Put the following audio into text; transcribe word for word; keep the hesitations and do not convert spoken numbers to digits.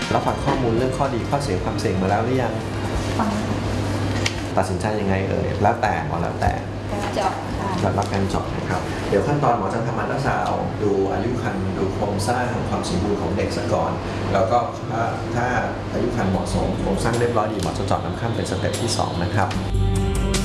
แล้วฟังข้อมูลเรื่องข้อดีข้อเสียความเสี่ยงมาแล้วหรือยังฟังตัดสินใจยังไงเอ่ยแล้วแต่หมอแล้วแต่เจาะค่ะรับการเจาะนะครับเดี๋ยวขั้นตอนหมอจะทำอัลตราซาวด์ดูอายุครรภ์ดูโครงสร้างความสมบูรณ์ของเด็กซะก่อนแล้วก็ถ้าถ้าอายุครรภ์เหมาะสมโครงสร้างเรียบร้อยดีหมอจะเจาะน้ำข้ามเป็นสเต็ปที่สองนะครับ